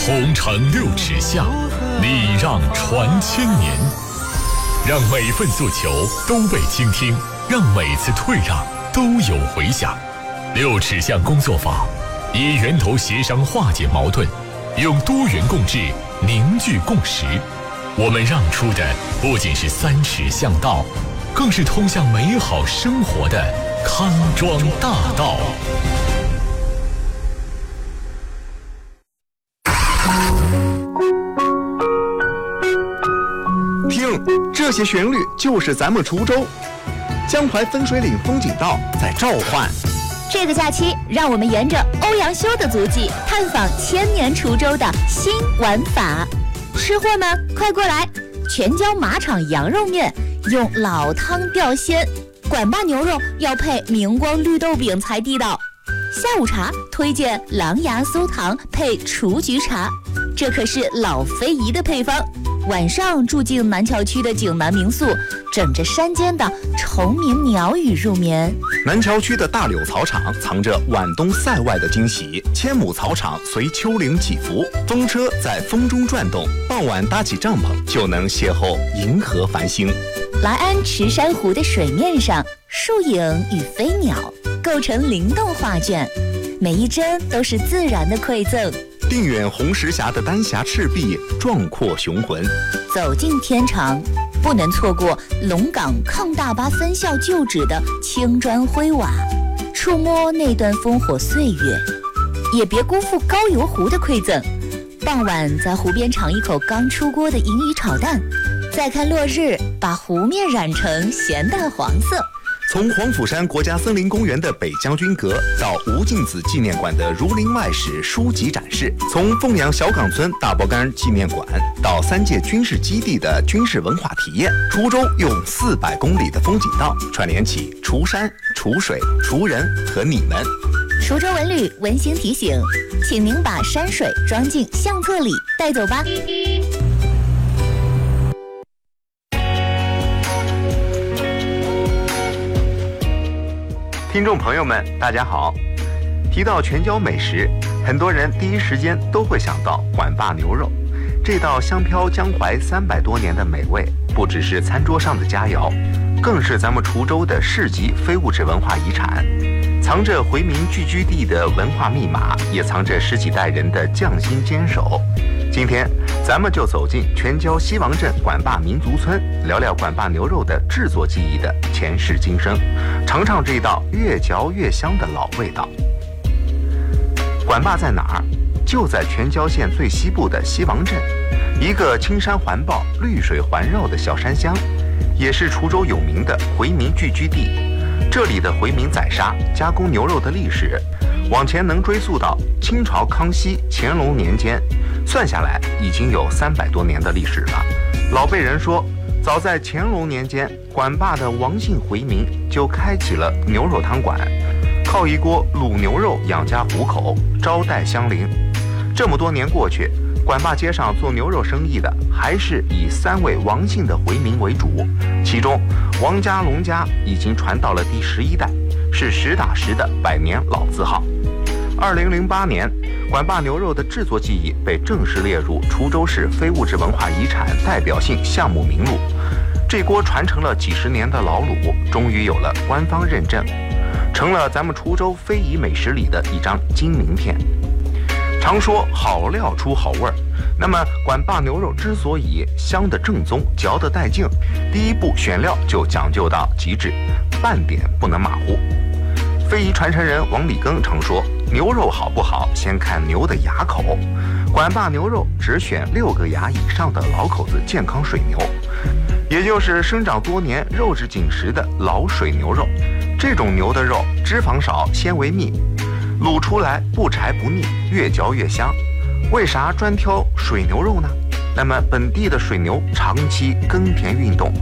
同城6尺巷，礼让传千年。让每份诉求都被倾听，让每次退让都有回响。6尺巷工作坊以源头协商化解矛盾，用多元共治凝聚共识。我们让出的不仅是3尺巷道，更是通向美好生活的康庄大道。 听，这些旋律就是咱们滁州江淮分水岭风景道在召唤。 这个假期，让我们沿着欧阳修的足迹，探访千年滁州的新玩法。吃货们，快过来！全椒马场羊肉面用老汤吊鲜，管坝牛肉要配明光绿豆饼才地道。下午茶推荐狼牙酥糖配雏菊茶，这可是老非遗的配方。晚上住进南桥区的景南民宿，枕着山间的虫鸣鸟语入眠。 南桥区的大柳草场藏着皖东塞外的惊喜，千亩草场随丘陵起伏，风车在风中转动，傍晚搭起帐篷就能邂逅银河繁星。 来安池珊瑚的水面上，树影与飞鸟构成灵动画卷，每一帧都是自然的馈赠。 定远红石峡的丹霞赤壁，壮阔雄浑。 走进天长，不能错过龙岗抗大巴分校旧址的青砖灰瓦，触摸那段烽火岁月，也别辜负高邮湖的馈赠。傍晚在湖边尝一口刚出锅的银鱼炒蛋，再看落日把湖面染成咸淡黄色。 从黄甫山国家森林公园的北将军阁到吴敬梓纪念馆的《儒林外史》书籍展示，从凤阳小岗村大波杆纪念馆到3届军事基地的军事文化体验，滁州用400公里的风景道串联起滁山、滁水、滁人和你们。 滁州文旅温馨提醒，请您把山水装进相册里带走吧。 听众朋友们，大家好。提到全椒美食，很多人第一时间都会想到管坝牛肉。这道香飘江淮300多年的美味，不只是餐桌上的佳肴，更是咱们滁州的市级非物质文化遗产。藏着回民聚居地的文化密码，也藏着10几代人的匠心坚守。今天咱们就走进全椒西王镇管坝民族村，聊聊管坝牛肉的制作技艺的前世今生，尝尝这道越嚼越香的老味道。管坝在哪儿？就在全椒县最西部的西王镇，一个青山环抱、绿水环绕的小山乡，也是滁州有名的回民聚居地。这里的回民宰杀、加工牛肉的历史，往前能追溯到清朝康熙、乾隆年间，算下来已经有300多年的历史了。老辈人说，早在乾隆年间，管坝的王姓回民就开启了牛肉汤馆，靠一锅卤牛肉养家糊口，招待乡邻。这么多年过去，管坝街上做牛肉生意的还是以3位王姓的回民为主，其中王家、龙家已经传到了第11代，是实打实的100年老字号。2008年，管坝牛肉的制作技艺被正式列入滁州市非物质文化遗产代表性项目名录。这锅传承了几十年的老卤，终于有了官方认证，成了咱们滁州非遗美食里的一张金名片。常说好料出好味儿，那么管坝牛肉之所以香的正宗、嚼得带劲，第一步选料就讲究到极致，半点不能马虎。非遗传承人王礼庚常说，牛肉好不好，先看牛的牙口。管坝牛肉只选6个牙以上的老口子健康水牛，也就是生长多年、肉质紧实的老水牛肉。这种牛的肉脂肪少、纤维密，卤出来不柴不腻，越嚼越香。为啥专挑水牛肉呢？那么本地的水牛长期耕田运动，